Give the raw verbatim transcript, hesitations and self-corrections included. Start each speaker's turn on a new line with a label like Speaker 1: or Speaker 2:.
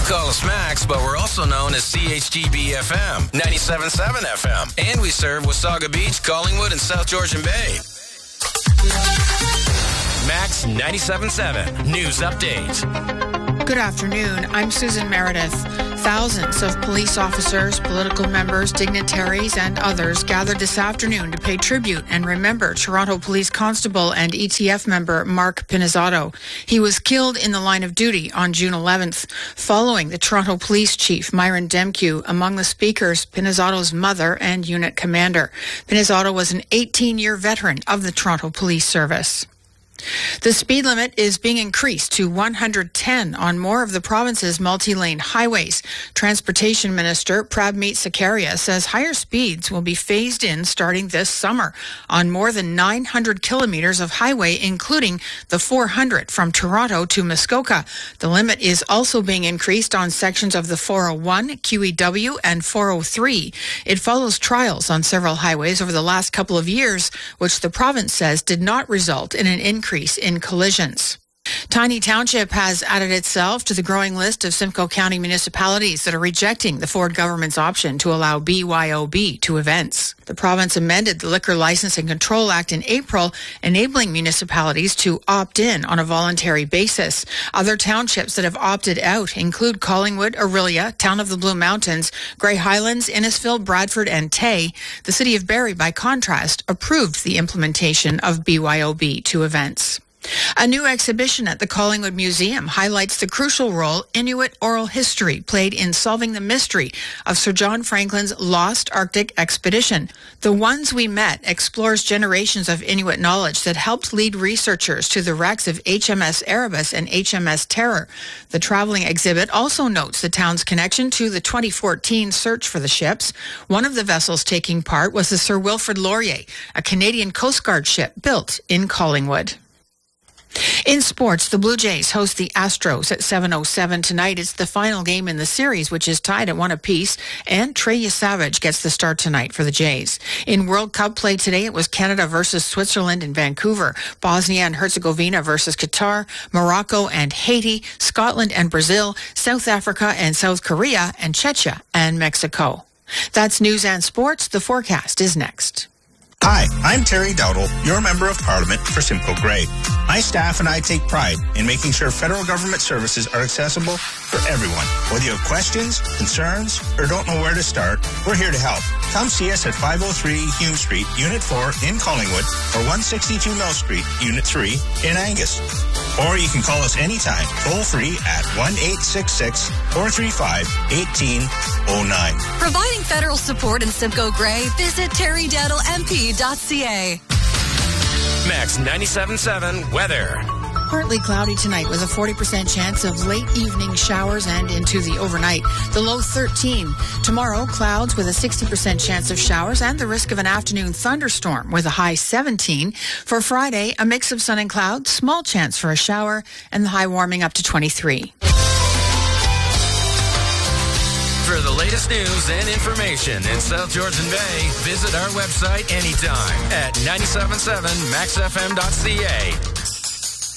Speaker 1: call us Max, but we're also known as C H G B F M, ninety-seven point seven F M. And we serve Wasaga Beach, Collingwood, and South Georgian Bay. Max ninety-seven point seven News Update.
Speaker 2: Good afternoon. I'm Susan Meredith. Thousands of police officers, political members, dignitaries, and others gathered this afternoon to pay tribute and remember Toronto Police Constable and E T F member Mark Pinizzotto. He was killed in the line of duty on June eleventh. Following the Toronto Police Chief, Myron Demkew, among the speakers, Pinizzotto's mother and unit commander. Pinizzotto was an eighteen-year veteran of the Toronto Police Service. The speed limit is being increased to one hundred ten on more of the province's multi-lane highways. Transportation Minister Prabmeet Sakaria says higher speeds will be phased in starting this summer on more than nine hundred kilometres of highway, including the four hundred from Toronto to Muskoka. The limit is also being increased on sections of the four oh one, Q E W, and four oh three. It follows trials on several highways over the last couple of years, which the province says did not result in an increase in collisions. Tiny Township has added itself to the growing list of Simcoe County municipalities that are rejecting the Ford government's option to allow B Y O B to events. The province amended the Liquor License and Control Act in April, enabling municipalities to opt in on a voluntary basis. Other townships that have opted out include Collingwood, Orillia, Town of the Blue Mountains, Grey Highlands, Innisfil, Bradford, and Tay. The city of Barrie, by contrast, approved the implementation of B Y O B to events. A new exhibition at the Collingwood Museum highlights the crucial role Inuit oral history played in solving the mystery of Sir John Franklin's lost Arctic expedition. The Ones We Met explores generations of Inuit knowledge that helped lead researchers to the wrecks of H M S Erebus and H M S Terror. The traveling exhibit also notes the town's connection to the twenty fourteen search for the ships. One of the vessels taking part was the Sir Wilfrid Laurier, a Canadian Coast Guard ship built in Collingwood. In sports, the Blue Jays host the Astros at seven oh seven tonight. It's the final game in the series, which is tied at one apiece, and Trey Savage gets the start tonight for the Jays. In World Cup play today, it was Canada versus Switzerland in Vancouver, Bosnia and Herzegovina versus Qatar, Morocco and Haiti, Scotland and Brazil, South Africa and South Korea, and Czechia and Mexico. That's news and sports. The forecast is next.
Speaker 3: Hi, I'm Terry Dowdle, your Member of Parliament for Simcoe Grey. My staff and I take pride in making sure federal government services are accessible for everyone. Whether you have questions, concerns, or don't know where to start, we're here to help. Come see us at five oh three Hume Street, Unit four in Collingwood, or one sixty-two Mill Street, Unit three in Angus. Or you can call us anytime, toll-free at one eight six six, four three five, one eight oh nine.
Speaker 4: Providing federal support in Simcoe Grey, visit terry dowdle m p dot c a.
Speaker 1: Max ninety-seven point seven weather.
Speaker 2: Partly cloudy tonight with a forty percent chance of late evening showers and into the overnight. The low thirteen. Tomorrow, clouds with a sixty percent chance of showers and the risk of an afternoon thunderstorm with a high seventeen. For Friday, a mix of sun and clouds, small chance for a shower, and the high warming up to twenty-three.
Speaker 1: For the latest news and information in South Georgian Bay, visit our website anytime at ninety-seven point seven max f m dot c a.